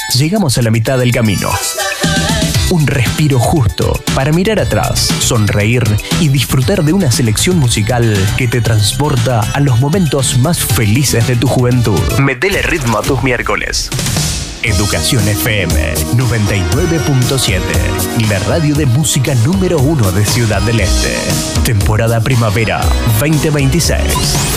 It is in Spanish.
llegamos a la mitad del camino. Un respiro justo para mirar atrás, sonreír y disfrutar de una selección musical que te transporta a los momentos más felices de tu juventud. Metele ritmo a tus miércoles. Educación FM 99.7, la radio de música número 1 de Ciudad del Este. Temporada primavera 2026.